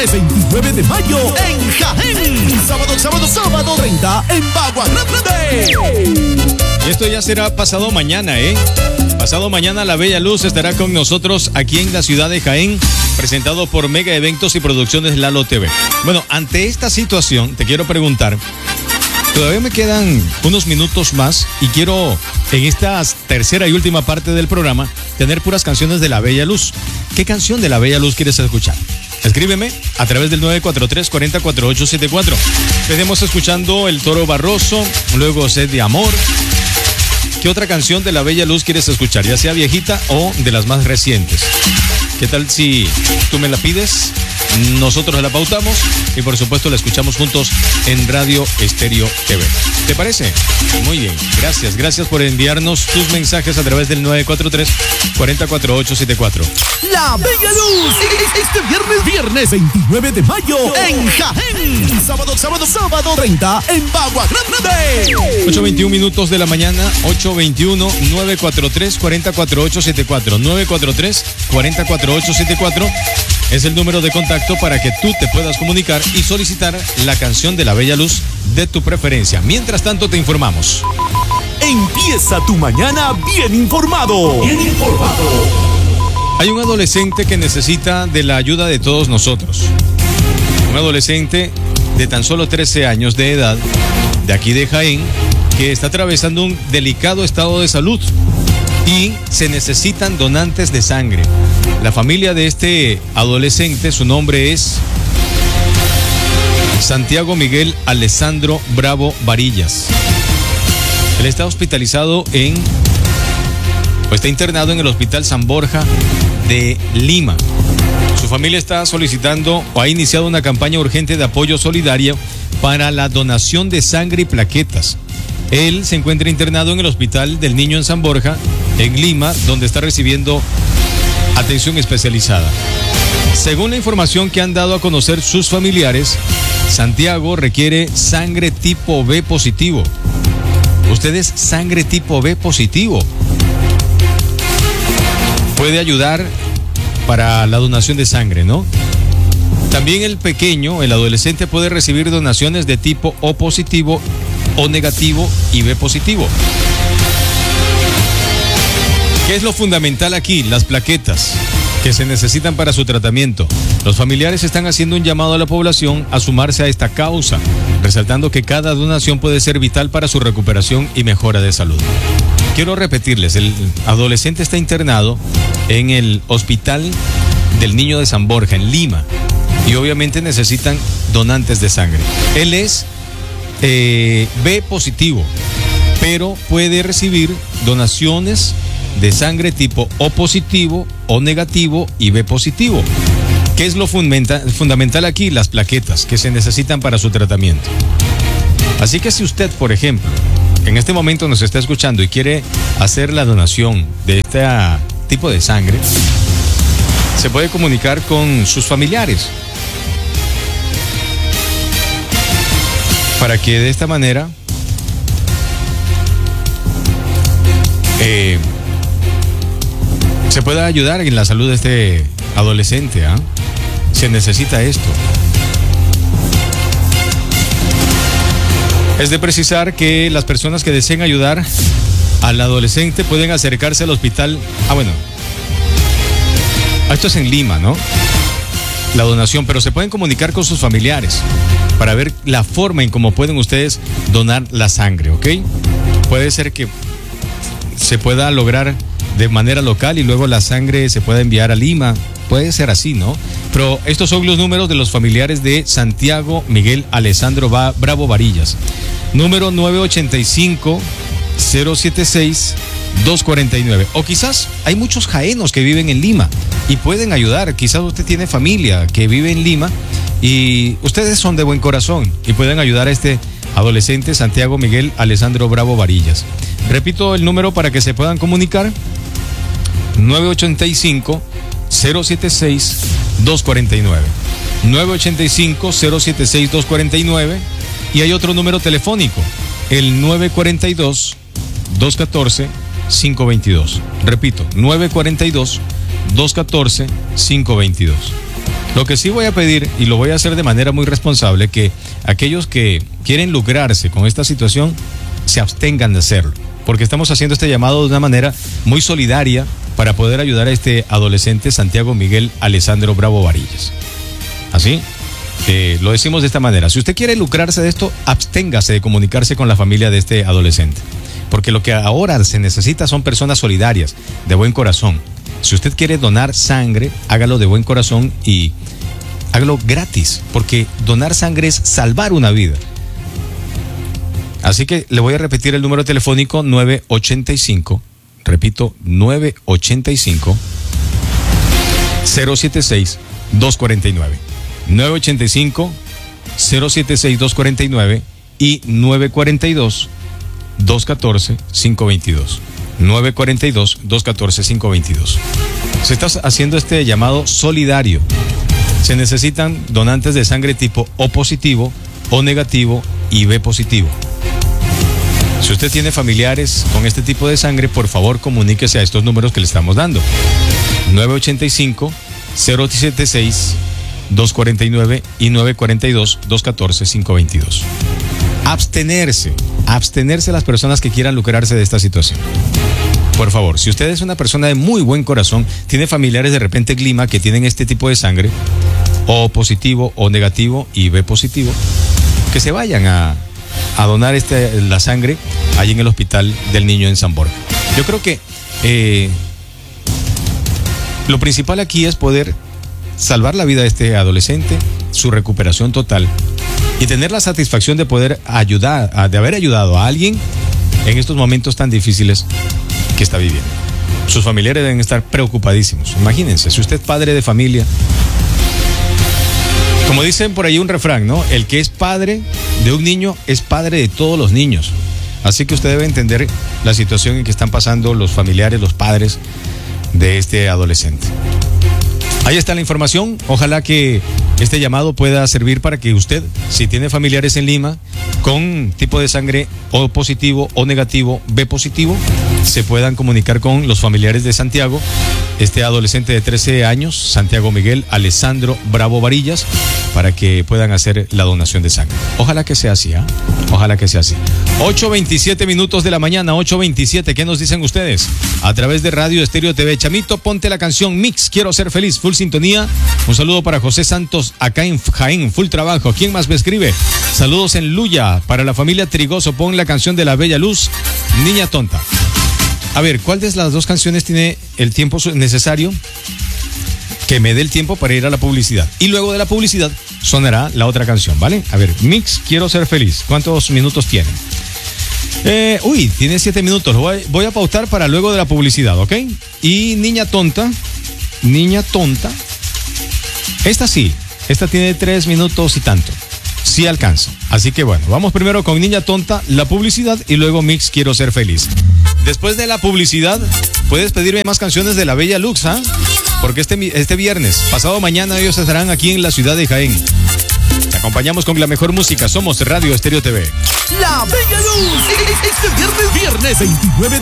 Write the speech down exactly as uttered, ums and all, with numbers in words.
viernes veintinueve de mayo en Jaén. Sábado, sábado, sábado treinta en Bagua Grande. Y esto ya será pasado mañana, ¿eh? Pasado mañana La Bella Luz estará con nosotros aquí en la ciudad de Jaén, presentado por Mega Eventos y Producciones Lalo T V. Bueno, ante esta situación te quiero preguntar, todavía me quedan unos minutos más y quiero en esta tercera y última parte del programa tener puras canciones de La Bella Luz. ¿Qué canción de La Bella Luz quieres escuchar? Escríbeme a través del nueve cuatro tres, cuatro cero, cuatro ocho siete cuatro. Venimos escuchando El Toro Barroso, luego Sed de Amor. ¿Qué otra canción de La Bella Luz quieres escuchar? Ya sea viejita o de las más recientes. ¿Qué tal si tú me la pides? Nosotros la pautamos y por supuesto la escuchamos juntos en Radio Estéreo T V. ¿Te parece? Muy bien, gracias, gracias por enviarnos tus mensajes a través del nueve cuatro tres, cuatro cero, cuatro ocho siete cuatro. La Bella Luz, este viernes, viernes veintinueve de mayo en Jaén. Sábado, sábado, sábado treinta en Bagua Grande. ocho veintiuno minutos de la mañana, ocho veintiuno, nueve cuatro tres, cuatro cero, cuatro ocho siete cuatro. nueve cuatro tres, cuatro cero, cuatro ocho siete cuatro es el número de contacto para que tú te puedas comunicar y solicitar la canción de La Bella Luz de tu preferencia. Mientras tanto te informamos. Empieza tu mañana bien informado. Bien informado. Hay un adolescente que necesita de la ayuda de todos nosotros. Un adolescente de tan solo trece años de edad, de aquí de Jaén, que está atravesando un delicado estado de salud y se necesitan donantes de sangre. La familia de este adolescente, su nombre es Santiago Miguel Alessandro Bravo Varillas. Él está hospitalizado en, o está internado en el Hospital San Borja de Lima. Su familia está solicitando o ha iniciado una campaña urgente de apoyo solidario para la donación de sangre y plaquetas. Él se encuentra internado en el Hospital del Niño en San Borja, en Lima, donde está recibiendo atención especializada. Según la información que han dado a conocer sus familiares, Santiago requiere sangre tipo B positivo. Usted es sangre tipo B positivo. Puede ayudar para la donación de sangre, ¿no? También el pequeño, el adolescente, puede recibir donaciones de tipo O positivo, O negativo y B positivo. ¿Qué es lo fundamental aquí? Las plaquetas que se necesitan para su tratamiento. Los familiares están haciendo un llamado a la población a sumarse a esta causa, resaltando que cada donación puede ser vital para su recuperación y mejora de salud. Quiero repetirles, el adolescente está internado en el Hospital del Niño de San Borja, en Lima, y obviamente necesitan donantes de sangre. Él es eh, B positivo, pero puede recibir donaciones de sangre tipo O positivo, O negativo y B positivo. ¿Qué es lo fundamenta- fundamental aquí? Las plaquetas que se necesitan para su tratamiento. Así que si usted, por ejemplo, en este momento nos está escuchando y quiere hacer la donación de este tipo de sangre, se puede comunicar con sus familiares para que de esta manera eh, se pueda ayudar en la salud de este adolescente. ¿eh? Se necesita esto. Es de precisar que las personas que deseen ayudar al adolescente pueden acercarse al hospital. Ah, bueno. Esto es en Lima, ¿no? La donación, pero se pueden comunicar con sus familiares para ver la forma en cómo pueden ustedes donar la sangre, ¿ok? Puede ser que se pueda lograr de manera local y luego la sangre se pueda enviar a Lima. Puede ser así, ¿no? Pero estos son los números de los familiares de Santiago Miguel Alessandro Bravo Varillas. Número nueve ocho cinco, cero siete seis, dos cuatro nueve. O quizás hay muchos jaenos que viven en Lima y pueden ayudar. Quizás usted tiene familia que vive en Lima y ustedes son de buen corazón y pueden ayudar a este adolescente Santiago Miguel Alessandro Bravo Varillas. Repito el número para que se puedan comunicar: nueve ocho cinco, cero siete seis, dos cuatro nueve. nueve ocho cinco, cero siete seis, dos cuatro nueve. Y hay otro número telefónico, el nueve cuatro dos, dos uno cuatro, cinco dos dos. Repito, nueve cuatro dos, dos uno cuatro, cinco dos dos. Lo que sí voy a pedir, y lo voy a hacer de manera muy responsable, que aquellos que quieren lucrarse con esta situación se abstengan de hacerlo, porque estamos haciendo este llamado de una manera muy solidaria para poder ayudar a este adolescente Santiago Miguel Alessandro Bravo Varillas. ¿Así? Eh, lo decimos de esta manera. Si usted quiere lucrarse de esto, absténgase de comunicarse con la familia de este adolescente, porque lo que ahora se necesita son personas solidarias, de buen corazón. Si usted quiere donar sangre, hágalo de buen corazón y hágalo gratis, porque donar sangre es salvar una vida. Así que le voy a repetir el número telefónico nueve ochenta y cinco, repito, nueve ochenta y cinco, cero setenta y seis, doscientos cuarenta y nueve. nueve ochenta y cinco, cero setenta y seis, doscientos cuarenta y nueve y nueve cuarenta y dos, doscientos catorce, quinientos veintidós. nueve cuarenta y dos, doscientos catorce, quinientos veintidós. Se está haciendo este llamado solidario. Se necesitan donantes de sangre tipo O positivo, O negativo y B positivo. Si usted tiene familiares con este tipo de sangre, por favor comuníquese a estos números que le estamos dando. nueve ochenta y cinco, cero setenta y seis, doscientos cuarenta y nueve y nueve cuarenta y dos, doscientos catorce, quinientos veintidós. Abstenerse, abstenerse las personas que quieran lucrarse de esta situación. Por favor, si usted es una persona de muy buen corazón, tiene familiares de repente Glima que tienen este tipo de sangre, O positivo, O negativo y B positivo, que se vayan a, a donar este, la sangre allí en el Hospital del Niño en San Borja. Yo creo que eh, lo principal aquí es poder salvar la vida de este adolescente, su recuperación total y tener la satisfacción de poder ayudar, de haber ayudado a alguien en estos momentos tan difíciles que está viviendo. Sus familiares deben estar preocupadísimos. Imagínense, si usted es padre de familia, como dicen por ahí un refrán, ¿no? El que es padre de un niño es padre de todos los niños. Así que usted debe entender la situación en que están pasando los familiares, los padres de este adolescente. Ahí está la información. Ojalá que este llamado pueda servir para que usted, si tiene familiares en Lima con tipo de sangre O positivo, O negativo, B positivo, se puedan comunicar con los familiares de Santiago, este adolescente de trece años, Santiago Miguel Alessandro Bravo Varillas, para que puedan hacer la donación de sangre. Ojalá que sea así, ¿eh? Ojalá que sea así. ocho veintisiete minutos de la mañana, ocho veintisiete. ¿Qué nos dicen ustedes? A través de Radio Estéreo T V. Chamito, ponte la canción Mix, Quiero Ser Feliz, full sintonía. Un saludo para José Santos, acá en Jaén, full trabajo. ¿Quién más me escribe? Saludos en Luya, para la familia Trigoso, pon la canción de La Bella Luz, Niña Tonta. A ver, ¿cuál de las dos canciones tiene el tiempo necesario? Que me dé el tiempo para ir a la publicidad. Y luego de la publicidad sonará la otra canción, ¿vale? A ver, Mix, Quiero Ser Feliz. ¿Cuántos minutos tiene? Eh, uy, tiene siete minutos. Voy, voy a pautar para luego de la publicidad, ¿ok? Y Niña Tonta, Niña Tonta. Esta sí, esta tiene tres minutos y tanto. Sí alcanza. Así que bueno, vamos primero con Niña Tonta, la publicidad y luego Mix, Quiero Ser Feliz. Después de la publicidad, puedes pedirme más canciones de La Bella Luz, ¿ah? ¿eh? Porque este, este viernes, pasado mañana, ellos estarán aquí en la ciudad de Jaén. Te acompañamos con la mejor música. Somos Radio Estéreo T V. La Bella Luz. Este viernes, viernes veintinueve